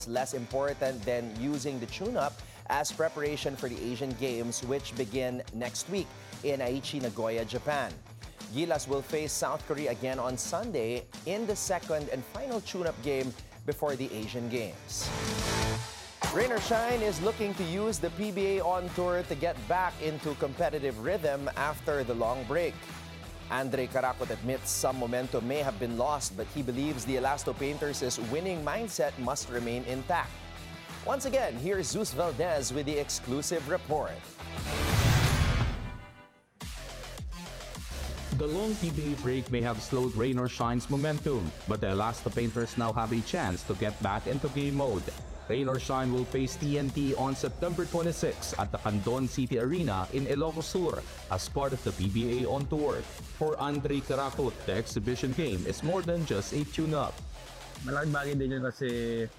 less important than using the tune-up as preparation for the Asian Games, which begin next week in Aichi, Nagoya, Japan. Gilas will face South Korea again on Sunday in the second and final tune-up game before the Asian Games. Rain or Shine is looking to use the PBA on tour to get back into competitive rhythm after the long break. Andre Caracot admits some momentum may have been lost, but he believes the Elasto Painters' winning mindset must remain intact. Once again, here's Zeus Valdez with the exclusive report. The long PBA break may have slowed Rain or Shine's momentum, but the Elasto Painters now have a chance to get back into game mode. Rain or Shine will face TNT on September 26 at the Candon City Arena in Ilocos Sur as part of the PBA on tour. For Andre Caracot, the exhibition game is more than just a tune-up. Malaking bagay din yun kasi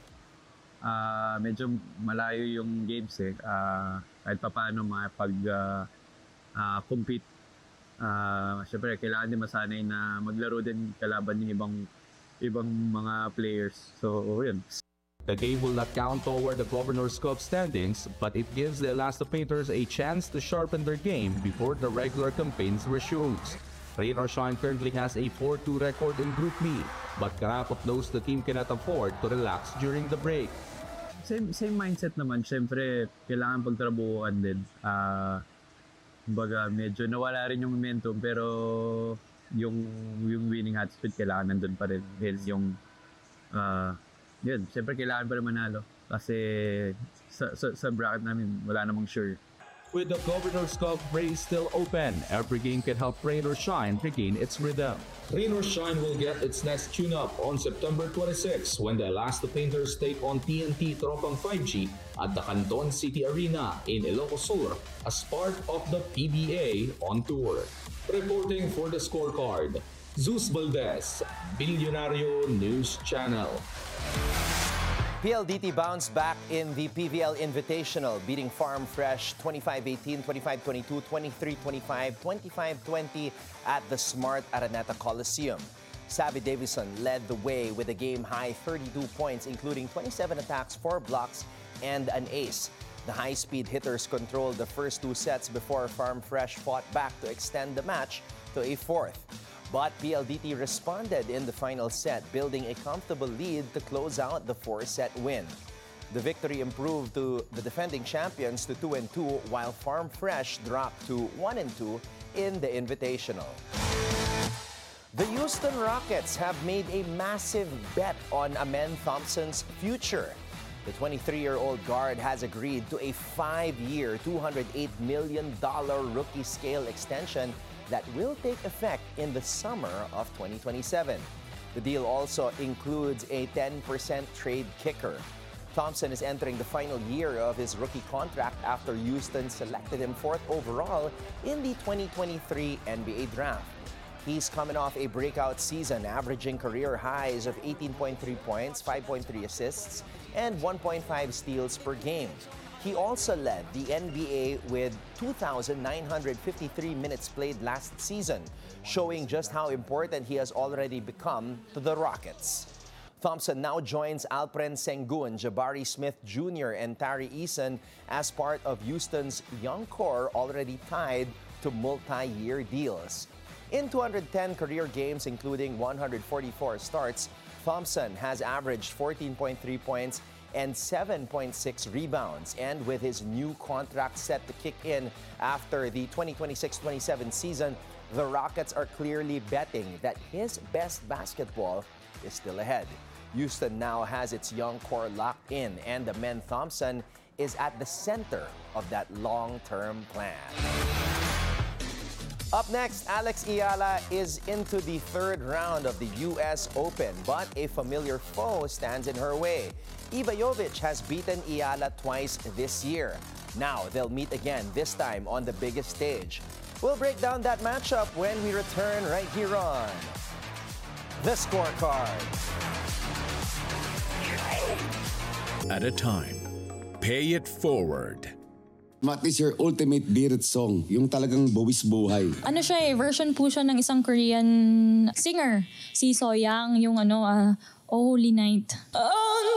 medyo malayo yung games eh. Kahit paano makapag-compete. Siyempre, kailangan din masanay na maglaro din kalaban yung ibang mga players. So, yun. The game will not count toward the Governor's Cup standings, but it gives the Elasto Painters a chance to sharpen their game before the regular campaigns resumes. Rain or Shine currently has a 4-2 record in Group B, but Caracot knows the team cannot afford to relax during the break. Same mindset naman. Siyempre, kailangan pagtrabuhan din. Kumbaga, medyo nawala rin yung momentum, pero yung winning hot speed kailangan nandun pa rin. Yung yun, siyempre kailangan pa rin manalo kasi sa bracket namin wala namang sure. With the Governor's Cup race still open, every game can help Rain or Shine regain its rhythm. Rain or Shine will get its next tune-up on September 26 when the Elasto Painters take on TNT Tropang 5G at the Candon City Arena in Ilocos Sur as part of the PBA on tour. Reporting for the scorecard, Zeus Valdez, Bilyonaryo News Channel. PLDT bounced back in the PVL Invitational, beating Farm Fresh 25-18, 25-22, 23-25, 25-20 at the Smart Araneta Coliseum. Savvy Davison led the way with a game-high 32 points, including 27 attacks, 4 blocks, and an ace. The high-speed hitters controlled the first 2 sets before Farm Fresh fought back to extend the match to a fourth. But PLDT responded in the final set, building a comfortable lead to close out the 4-set win. The victory improved to the defending champions to 2-2, while Farm Fresh dropped to 1-2 in the Invitational. The Houston Rockets have made a massive bet on Amen Thompson's future. The 23-year-old guard has agreed to a 5-year, $208 million rookie-scale extension that will take effect in the summer of 2027. The deal also includes a 10% trade kicker. Thompson is entering the final year of his rookie contract after Houston selected him 4th overall in the 2023 NBA Draft. He's coming off a breakout season, averaging career highs of 18.3 points, 5.3 assists, and 1.5 steals per game. He also led the NBA with 2,953 minutes played last season, showing just how important he has already become to the Rockets. Thompson now joins Alperen Sengun, Jabari Smith Jr., and Tari Eason as part of Houston's young core already tied to multi-year deals. In 210 career games, including 144 starts, Thompson has averaged 14.3 points and 7.6 rebounds. And with his new contract set to kick in after the 2026-27 season, the Rockets are clearly betting that his best basketball is still ahead. Houston now has its young core locked in, and Amen Thompson is at the center of that long-term plan. Up next, Alex Eala is into the 3rd round of the U.S. Open, but a familiar foe stands in her way. Iva Jovic has beaten Eala twice this year. Now they'll meet again, this time on the biggest stage. We'll break down that matchup when we return right here on The Scorecard. At a time, pay it forward. What is your ultimate bearded song? Yung talagang buwis buhay. Ano siya eh, version po siya ng isang Korean singer. Si Soyang, yung Oh Holy Night.